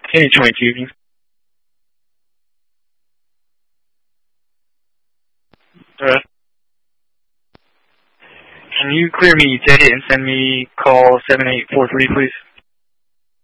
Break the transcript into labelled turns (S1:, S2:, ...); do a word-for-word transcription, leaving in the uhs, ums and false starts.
S1: Kenny twenty-two. Alright. Can you clear me ticket and send me call seven eight four three, please?